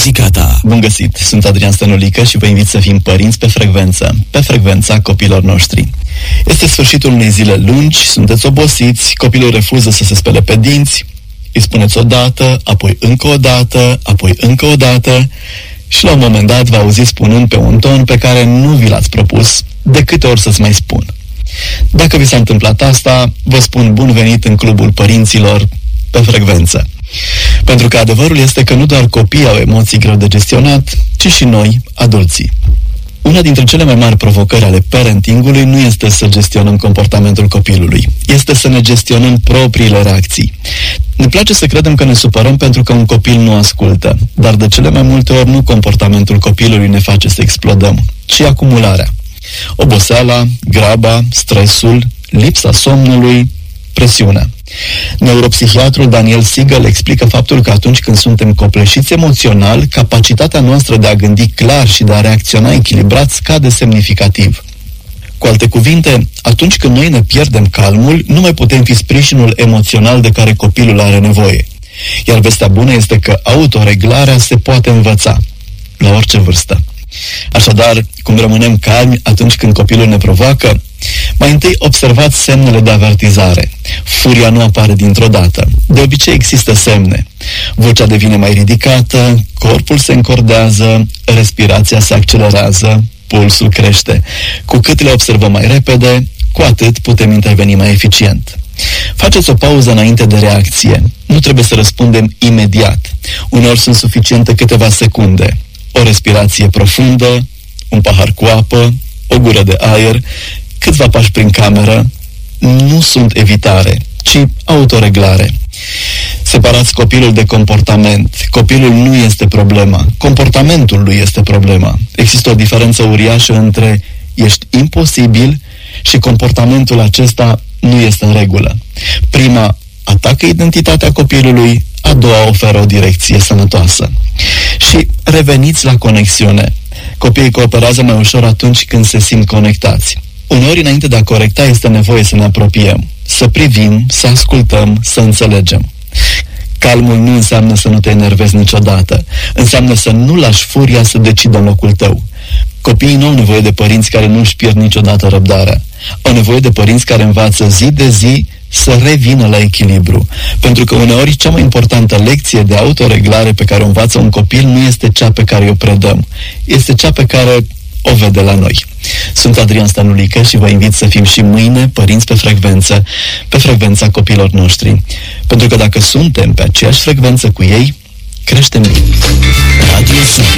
muzica ta. Bun găsit! Sunt Adrian Stănulică și vă invit să fim părinți pe frecvența copiilor noștri. Este sfârșitul unei zile lungi, sunteți obosiți, copilul refuză să se spele pe dinți, îi spuneți odată, apoi încă o dată, apoi încă o dată și la un moment dat vă auziți spunând pe un ton pe care nu vi l-ați propus, de câte ori să-ți mai spun. Dacă vi s-a întâmplat asta, vă spun bun venit în clubul părinților pe frecvență. Pentru că adevărul este că nu doar copiii au emoții greu de gestionat, ci și noi, adulții. Una dintre cele mai mari provocări ale parentingului nu este să gestionăm comportamentul copilului, este să ne gestionăm propriile reacții. Ne place să credem că ne supărăm pentru că un copil nu ascultă, dar de cele mai multe ori nu comportamentul copilului ne face să explodăm, ci acumularea. Oboseala, graba, stresul, lipsa somnului, presiunea. Neuropsihiatrul Daniel Siegel explică faptul că atunci când suntem copleșiți emoțional, capacitatea noastră de a gândi clar și de a reacționa echilibrat scade semnificativ. Cu alte cuvinte, atunci când noi ne pierdem calmul, nu mai putem fi sprijinul emoțional de care copilul are nevoie. Iar vestea bună este că autoreglarea se poate învăța, la orice vârstă. Așadar, cum rămânem calmi atunci când copilul ne provoacă? Mai întâi observați semnele de avertizare. Furia nu apare dintr-o dată. De obicei există semne. Vocea devine mai ridicată, corpul se încordează, respirația se accelerează, pulsul crește. Cu cât le observăm mai repede, cu atât putem interveni mai eficient. Faceți o pauză înainte de reacție. Nu trebuie să răspundem imediat. Uneori sunt suficiente câteva secunde. O respirație profundă, un pahar cu apă, o gură de aer, câțiva pași prin cameră. Nu sunt evitare, ci autoreglare. Separați copilul de comportament. Copilul nu este problema, comportamentul lui este problema. Există o diferență uriașă între ești imposibil și comportamentul acesta nu este în regulă. Prima atacă identitatea copilului, a doua oferă o direcție sănătoasă. Și reveniți la conexiune. Copiii cooperează mai ușor atunci când se simt conectați. Uneori, înainte de a corecta, este nevoie să ne apropiem, să privim, să ascultăm, să înțelegem. Calmul nu înseamnă să nu te enervezi niciodată. Înseamnă să nu lași furia să decidă în locul tău. Copiii nu au nevoie de părinți care nu își pierd niciodată răbdarea. Au nevoie de părinți care învață zi de zi să revină la echilibru. Pentru că uneori cea mai importantă lecție de autoreglare pe care o învață un copil nu este cea pe care o predăm. Este cea pe care o vede la noi. Sunt Adrian Stănulică și vă invit să fim și mâine părinți pe frecvența copiilor noștri. Pentru că dacă suntem pe aceeași frecvență cu ei, creștem bine. Radio Sun.